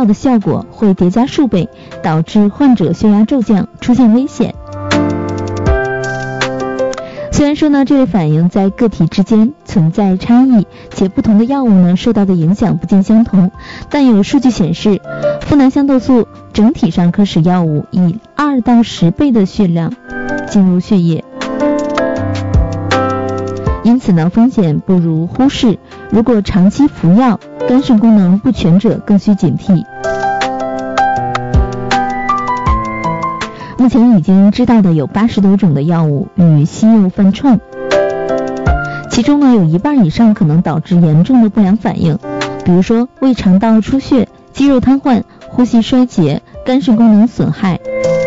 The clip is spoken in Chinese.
的效果会叠加数倍，导致患者血压骤降，出现危险。虽然说呢，这类反应在个体之间存在差异，且不同的药物呢受到的影响不尽相同，但有数据显示，呋喃香豆素整体上可使药物以2到10倍的血量进入血液，因此呢，风险不容忽视。如果长期服药，肝肾功能不全者更需警惕。目前已经知道的有80多种的药物与西柚泛创，其中呢有1半以上可能导致严重的不良反应，比如说胃肠道出血、肌肉瘫痪、呼吸衰竭、肝肾功能损害、